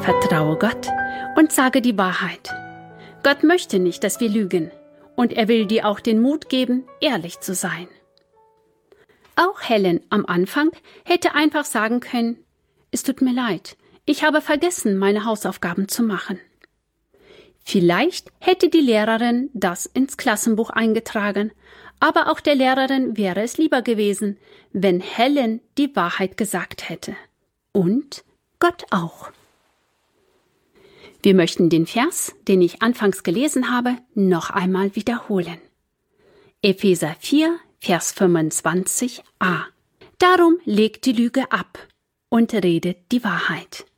Vertraue Gott und sage die Wahrheit. Gott möchte nicht, dass wir lügen, und er will dir auch den Mut geben, ehrlich zu sein. Auch Helen am Anfang hätte einfach sagen können: Es tut mir leid, ich habe vergessen, meine Hausaufgaben zu machen. Vielleicht hätte die Lehrerin das ins Klassenbuch eingetragen, aber auch der Lehrerin wäre es lieber gewesen, wenn Helen die Wahrheit gesagt hätte. Und Gott auch. Wir möchten den Vers, den ich anfangs gelesen habe, noch einmal wiederholen. Epheser 4, Vers 25a. Darum legt die Lüge ab und redet die Wahrheit.